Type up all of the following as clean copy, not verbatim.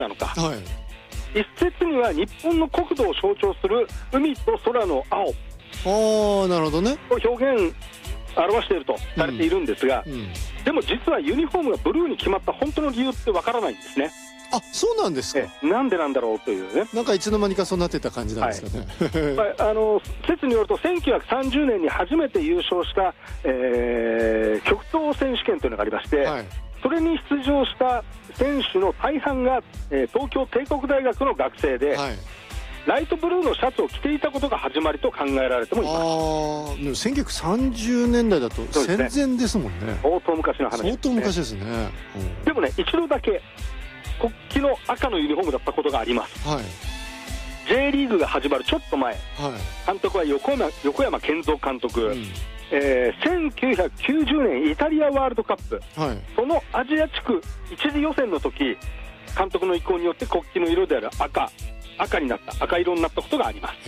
ったのか、 はい、 一説には日本の国土を象徴する海と空の青なるほどね、 を表現表しているとされているんですが、でも実はユニフォームがブルーに決まった本当の理由ってわからないんですね。 あ、そうなんですか。 なんでなんだろうというね、 なんかいつの間にかそうなってた感じなんですかね。 説によると1930年に初めて優勝した、極東選手権というのがありまして、はい、それに出場した選手の大半が、東京帝国大学の学生で、はい、ライトブルーのシャツを着ていたことが始まりと考えられてもいます。 1930年代だと戦前ですもんね。 相当昔の話ですね。 相当昔ですね。 でもね、一度だけ国旗の赤のユニフォームだったことがあります、はい、J リーグが始まるちょっと前、はい、監督は横山健三監督、1990年イタリアワールドカップ、はい、そのアジア地区一次予選の時、監督の意向によって国旗の色である赤になった赤色になったことがあります。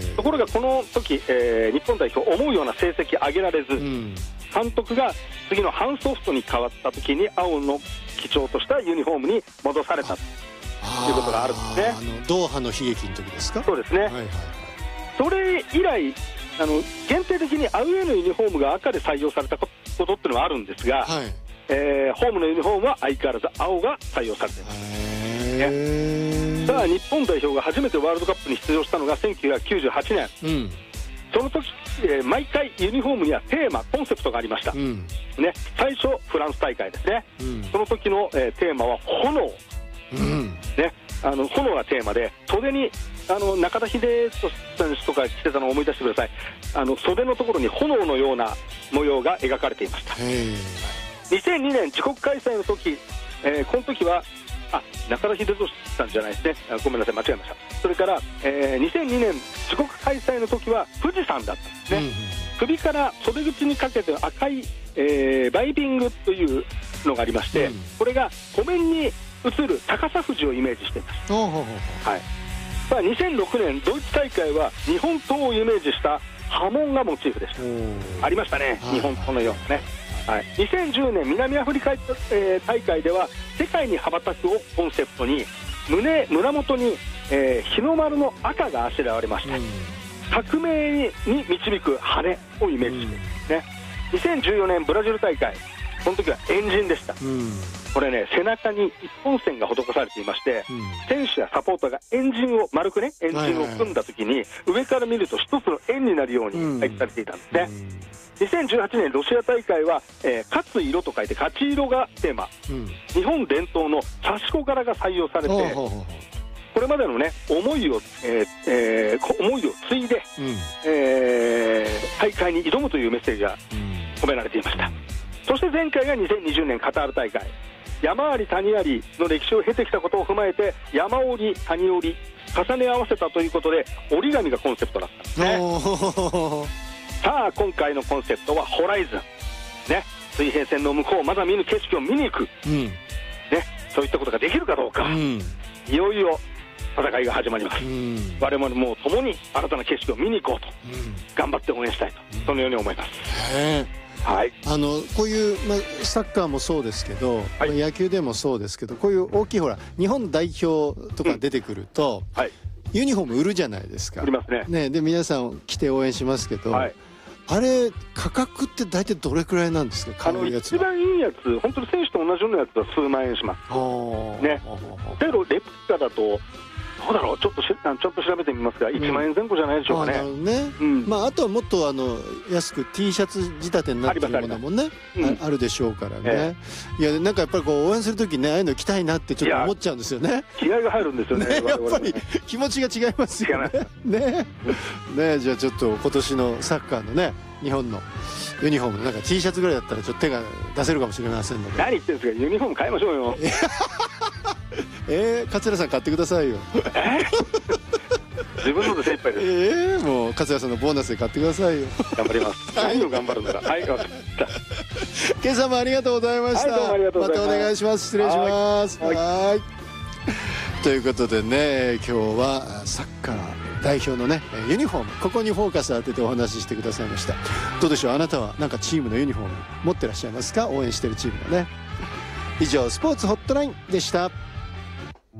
ところがこの時、日本代表思うような成績上げられず、監督が次のハンソフトに変わった時に青の基調としたユニフォームに戻されたということがあるんですね。 ドーハの悲劇の時ですか。 そうですね、はいはいはい、それ以来限定的にアウェーのユニフォームが赤で採用されたことっていうのはあるんですが、はい、ホームのユニフォームは相変わらず青が採用されています、さあ日本代表が初めてワールドカップに出場したのが1998年、その時、毎回ユニフォームにはテーマコンセプトがありました、ね、最初フランス大会ですね、その時の、テーマは炎、ね、炎がテーマで、袖に中田英寿選手とか着てたのを思い出してください。袖のところに炎のような模様が描かれていました。2002年自国開催の時、この時は中田英寿さんじゃないですね、ごめんなさい間違えました。それから、2002年自国開催の時は富士山だったんですね、首から袖口にかけて赤い、バイビングというのがありまして、これが湖面に映る逆さ富士をイメージしています。はい、2006年ドイツ大会は日本刀をイメージした波紋がモチーフでした。ありましたね、日本刀のようなね。はい、2010年南アフリカ、大会では世界に羽ばたくをコンセプトに胸元に、日の丸の赤があしらわれました、革命に導く羽をイメージしていますね。2014年ブラジル大会、この時はエンジンでした、これね、背中に一本線が施されていまして、選手やサポーターがエンジンを丸くね、エンジンを組んだ時に上から見ると一つの円になるように配置されていたんですね。2018年ロシア大会は、勝つ色と書いて勝ち色がテーマ、日本伝統の刺し子柄が採用されて、これまでのね思いを継いで、大会に挑むというメッセージが込められていました。そして前回が2020年カタール大会、山あり谷ありの歴史を経てきたことを踏まえて、山折り谷折り重ね合わせたということで折り紙がコンセプトだったんですね。さあ今回のコンセプトはホライズン、ね、水平線の向こうまだ見ぬ景色を見に行く、ね、そういったことができるかどうか、いよいよ戦いが始まります。我々も共に新たな景色を見に行こうと、頑張って応援したいと、そのように思います。はい、 こういう、サッカーもそうですけど、野球でもそうですけど、こういう大きいほら日本代表とか出てくると、ユニフォーム売るじゃないですか。 売りますね。 で皆さん来て応援しますけど、あれ価格って大体どれくらいなんですか。買うやつ一番いいやつ、本当に選手と同じようなやつは数万円します。ね。けどレプリカだとどうだろう、ちょっと調べてみますが、1万円前後じゃないでしょうかね。 あとはもっと安く T シャツ仕立てになってるものもねあるでしょうからね。いやなんかやっぱりこう応援するときね、ああいうの着たいなってちょっと思っちゃうんですよね。 気合が入るんですよね。 やっぱり気持ちが違いますよね。ね、じゃあちょっと今年のサッカーのね日本のユニフォームなんか T シャツぐらいだったらちょっと手が出せるかもしれませんので。 何言ってんですか、ユニフォーム買いましょうよ。 桂さん買ってくださいよ。 自分ので精一杯です。 もう桂さんのボーナスで買ってくださいよ。 頑張ります。何を頑張るのか。はい、分かった。 今朝もありがとうございました。 どうもありがとうございます。 またお願いします。失礼します。はい。ということでね、今日はサッカー代表のねユニフォーム、ここにフォーカス当ててお話ししてくださいました。どうでしょう、あなたはなんかチームのユニフォーム持ってらっしゃいますか。応援してるチームのね。以上スポーツホットラインでした。